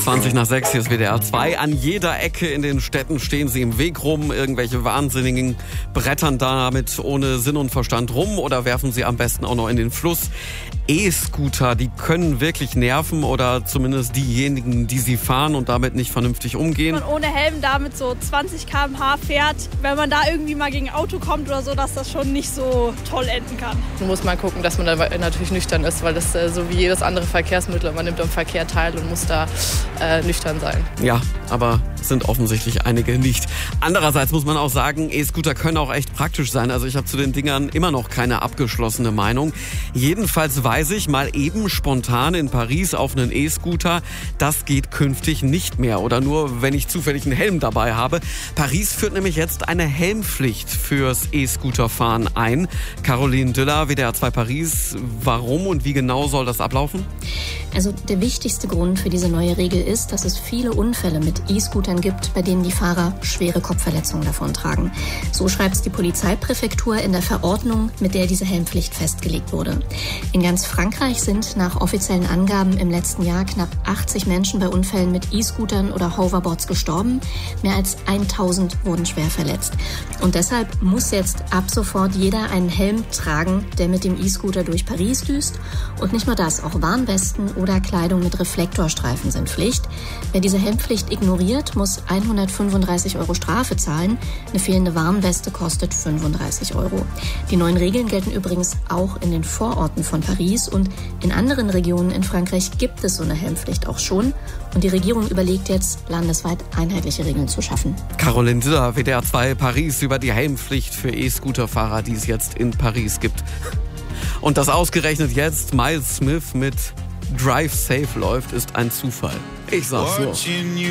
20:20, hier ist WDR 2. An jeder Ecke in den Städten stehen sie im Weg rum. Irgendwelche Wahnsinnigen brettern damit ohne Sinn und Verstand rum oder werfen sie am besten auch noch in den Fluss. E-Scooter, die können wirklich nerven oder zumindest diejenigen, die sie fahren und damit nicht vernünftig umgehen. Wenn man ohne Helm damit so 20 km/h fährt, wenn man da irgendwie mal gegen ein Auto kommt oder so, dass das schon nicht so toll enden kann. Man muss mal gucken, dass man da natürlich nüchtern ist, weil das so wie jedes andere Verkehrsmittel, man nimmt am Verkehr teil und muss da nüchtern sein. Ja, aber sind offensichtlich einige nicht. Andererseits muss man auch sagen, E-Scooter können auch echt praktisch sein. Also ich habe zu den Dingern immer noch keine abgeschlossene Meinung. Jedenfalls weiß ich mal eben spontan in Paris auf einen E-Scooter, das geht künftig nicht mehr oder nur, wenn ich zufällig einen Helm dabei habe. Paris führt nämlich jetzt eine Helmpflicht fürs E-Scooter-Fahren ein. Caroline Düller, WDR 2 Paris. Warum und wie genau soll das ablaufen? Also der wichtigste Grund für diese neue Regel ist, dass es viele Unfälle mit E-Scootern gibt, bei denen die Fahrer schwere Kopfverletzungen davontragen. So schreibt es die Polizeipräfektur in der Verordnung, mit der diese Helmpflicht festgelegt wurde. In ganz Frankreich sind nach offiziellen Angaben im letzten Jahr knapp 80 Menschen bei Unfällen mit E-Scootern oder Hoverboards gestorben. Mehr als 1000 wurden schwer verletzt. Und deshalb muss jetzt ab sofort jeder einen Helm tragen, der mit dem E-Scooter durch Paris düst. Und nicht nur das, auch Warnwesten oder Kleidung mit Reflektorstreifen sind Pflicht. Wer diese Helmpflicht ignoriert, muss 135 € Strafe zahlen. Eine fehlende Warnweste kostet 35 €. Die neuen Regeln gelten übrigens auch in den Vororten von Paris und in anderen Regionen in Frankreich gibt es so eine Helmpflicht auch schon. Und die Regierung überlegt jetzt, landesweit einheitliche Regeln zu schaffen. Caroline Düller, WDR 2 Paris, über die Helmpflicht für E-Scooterfahrer, die es jetzt in Paris gibt. Und dass ausgerechnet jetzt Miles Smith mit Drive Safe läuft, ist ein Zufall. Ich sag's nur.